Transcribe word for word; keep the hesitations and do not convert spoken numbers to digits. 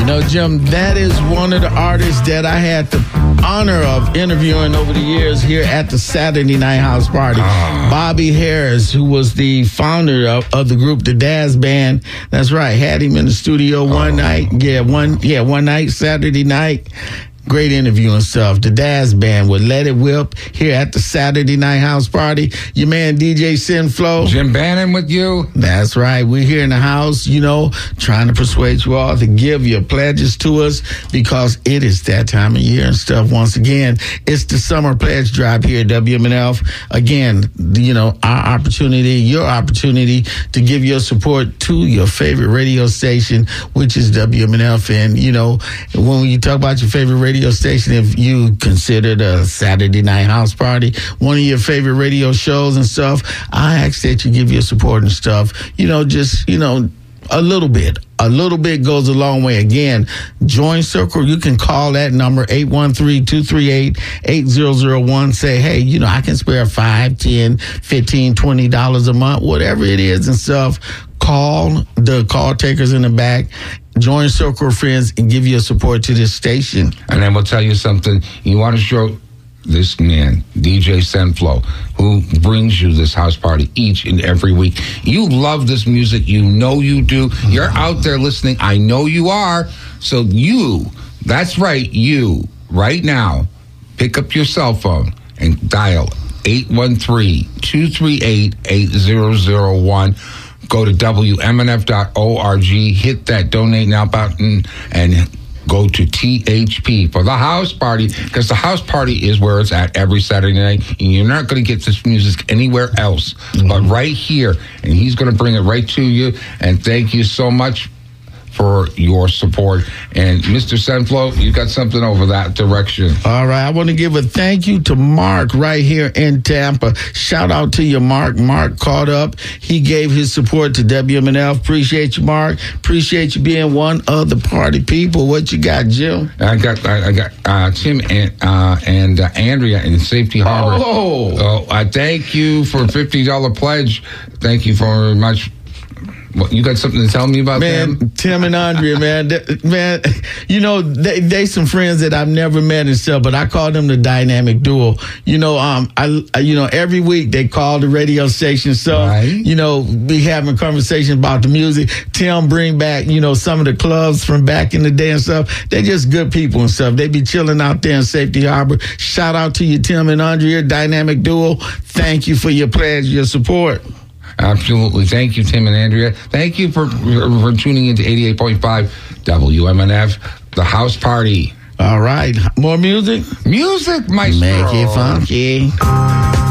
know, Jim, that is one of the artists that I had the honor of interviewing over the years here at the Saturday Night House Party. Oh. Bobby Harris, who was the founder of, of the group, the Daz Band. That's right. Had him in the studio one oh. night. Yeah, one yeah, one night, Saturday night. Great interview and stuff. The Daz Band with Let It Whip here at the Saturday Night House Party. Your man, D J Sinflow. Jim Bannon with you. That's right. We're here in the house, you know, trying to persuade you all to give your pledges to us because it is that time of year and stuff. Once again, it's the Summer Pledge Drive here at W M N F. Again, you know, our opportunity, your opportunity to give your support to your favorite radio station, which is W M N F. And, you know, when you talk about your favorite radio station, if you consider the Saturday Night House Party one of your favorite radio shows and stuff, I ask that you give your support and stuff. You know, just, you know, a little bit. A little bit goes a long way. Again, join Circle. You can call that number, eight one three, two three eight, eight zero zero one. Say, hey, you know, I can spare five, ten, fifteen, twenty dollars a month, whatever it is and stuff. Call the call takers in the back. Join Circle of Friends and give your support to this station. And I will tell you something. You want to show this man, D J Sinflow, who brings you this house party each and every week. You love this music. You know you do. You're out there listening. I know you are. So you, that's right, you, right now, pick up your cell phone and dial eight one three, two three eight, eight zero zero one. Go to W M N F dot org, hit that donate now button, and go to T H P for the house party, because the house party is where it's at every Saturday night, and you're not going to get this music anywhere else mm-hmm. but right here, and he's going to bring it right to you. And thank you so much for your support. And Mister Sinflow, you got something over that direction. All right. I want to give a thank you to Mark right here in Tampa. Shout out to you, Mark. Mark called up. He gave his support to W M N F. Appreciate you, Mark. Appreciate you being one of the party people. What you got, Jim? I got I, I got uh, Tim and uh, and uh, Andrea in Safety Harbor. Oh. So I thank you for a fifty dollars pledge. Thank you very much. What, you got something to tell me about, man? them? Tim and Andrea, man, they, man, you know they they some friends that I've never met and stuff, but I call them the dynamic duo. You know, um, I, I you know every week they call the radio station, so right. you know be having conversations about the music. Tim bring back you know some of the clubs from back in the day and stuff. They're just good people and stuff. They be chilling out there in Safety Harbor. Shout out to you, Tim and Andrea, dynamic duo. Thank you for your pledge, your support. Absolutely. Thank you, Tim and Andrea. Thank you for, for tuning into eighty-eight point five W M N F, the house party. All right. More music? Music, maestro. Make it funky.